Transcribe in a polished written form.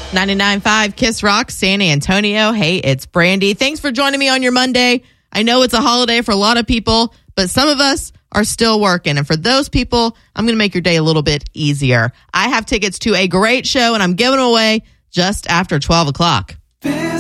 99.5 Kiss Rock, San Antonio. Hey, it's Brandy. Thanks for joining me on your Monday. I know it's a holiday for a lot of people, but some of us are still working. And for those people, I'm going to make your day a little bit easier. I have tickets to a great show, and I'm giving them away just after 12 o'clock.